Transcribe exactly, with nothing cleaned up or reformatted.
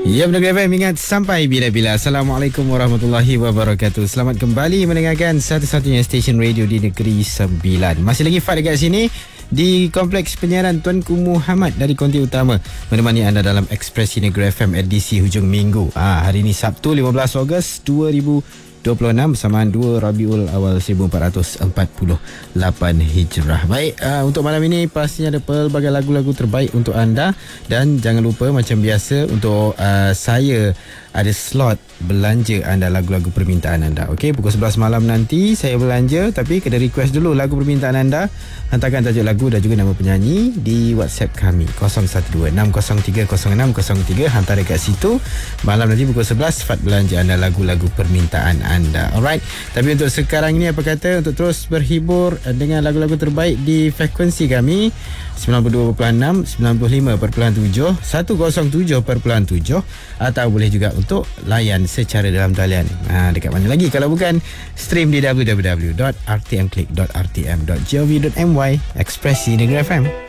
Ya, Negeri F M, ingat sampai bila-bila. Assalamualaikum warahmatullahi wabarakatuh. Selamat kembali mendengarkan satu-satunya stesen radio di Negeri Sembilan. Masih lagi Fad dekat sini di Kompleks Penyiaran Tuanku Muhammad dari Konti Utama, menemani anda dalam Ekspresi Negeri F M edisi hujung minggu. Ah, hari ini Sabtu lima belas Ogos dua ribu dua puluh enam bersamaan dua Rabiul Awal seribu empat ratus empat puluh lapan Hijrah. Baik, uh, untuk malam ini pastinya ada pelbagai lagu-lagu terbaik untuk anda, dan jangan lupa macam biasa untuk uh, saya ada slot belanja anda lagu-lagu permintaan anda. Okey, pukul sebelas malam nanti saya belanja, tapi kena request dulu lagu permintaan anda. Hantarkan tajuk lagu dan juga nama penyanyi di WhatsApp kami kosong satu dua enam kosong tiga kosong enam kosong tiga. Hantar dekat situ. Malam nanti pukul sebelas Fad belanja anda lagu-lagu permintaan anda. Alright. Tapi untuk sekarang ini, apa kata untuk terus berhibur dengan lagu-lagu terbaik di frekuensi kami sembilan puluh dua perpuluhan enam, sembilan puluh lima perpuluhan tujuh, seratus tujuh perpuluhan tujuh, atau boleh juga untuk layan secara dalam talian. Ha, dekat mana lagi kalau bukan stream di w w w dot r t m click dot r t m dot gov dot m y. Ekspresi Negeri F M.